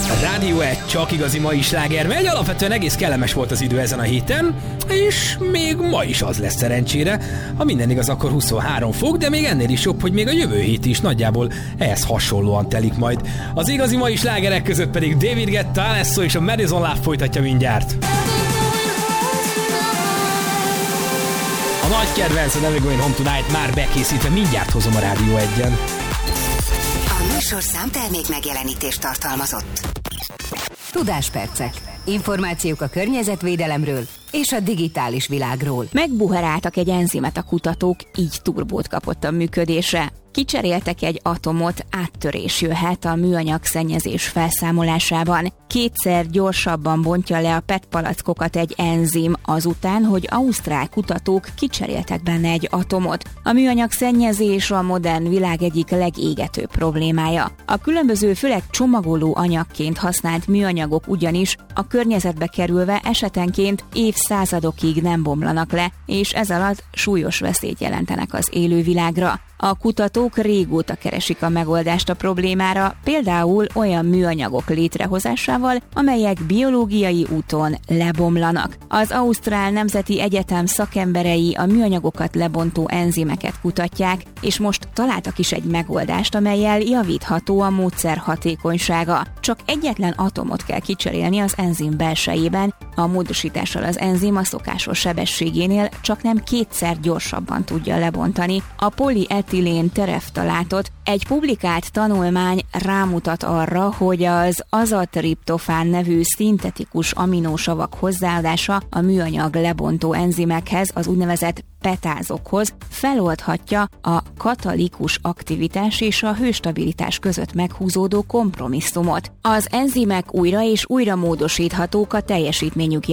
Rádió 1, csak igazi mai sláger megy, alapvetően egész kellemes volt az idő ezen a héten, és még ma is az lesz szerencsére. Ha minden igaz, akkor 23 fok, de még ennél is jobb, hogy még a jövő hét is nagyjából ehhez hasonlóan telik majd. Az igazi mai slágerek között pedig David Guetta, Alesso és a Madison Love folytatja mindjárt. A nagy kedvenc, a Never Going Home Tonight már bekészítve, mindjárt hozom a Rádió 1-en. A műsor számtermék megjelenítést tartalmazott. Tudáspercek. Információk a környezetvédelemről és a digitális világról. Megbuheráltak egy enzimet a kutatók, így turbót kapott a működésre. Kicseréltek egy atomot, áttörés jöhet a műanyag szennyezés felszámolásában. 2-szer gyorsabban bontja le a PET palackokat egy enzim azután, hogy ausztrál kutatók kicseréltek benne egy atomot. A műanyag szennyezés a modern világ egyik legégetőbb problémája. A különböző, főleg csomagoló anyagként használt műanyagok ugyanis a környezetbe kerülve esetenként évszázadokig nem bomlanak le, és ez alatt súlyos veszélyt jelentenek az élővilágra. A kutatók régóta keresik a megoldást a problémára, például olyan műanyagok létrehozásával, amelyek biológiai úton lebomlanak. Az Ausztrál Nemzeti Egyetem szakemberei a műanyagokat lebontó enzimeket kutatják, és most találtak is egy megoldást, amellyel javítható a módszer hatékonysága. Csak egyetlen atomot kell kicserélni az enzim belsejében, a módosítással az enzim a szokásos sebességénél csaknem 2-szer gyorsabban tudja lebontani a polietilén tereftalátot. Egy publikált tanulmány rámutat arra, hogy az azatriptofán nevű szintetikus aminósavak hozzáadása a műanyag lebontó enzimekhez, az úgynevezett petázokhoz feloldhatja a katalikus aktivitás és a hőstabilitás között meghúzódó kompromisszumot. Az enzimek újra és újra módosíthatók a teljesítményük